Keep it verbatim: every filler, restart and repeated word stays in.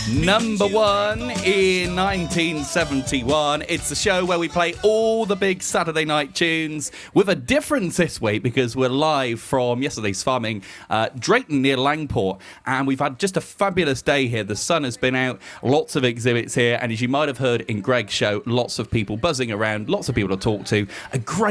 Number one in nineteen seventy-one. It's the show where we play all the big Saturday night tunes with a difference this week because we're live from yesterday's farming, uh, Drayton near Langport, and we've had just a fabulous day here. The sun has been out, lots of exhibits here, and as you might have heard in Greg's show, lots of people buzzing around, lots of people to talk to. A great